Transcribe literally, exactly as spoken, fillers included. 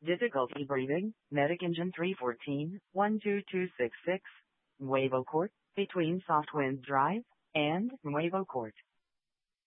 Difficulty breathing, Medic Engine three fourteen, one two two six six, Nuevo Court, between Soft Winds Drive and Nuevo Court.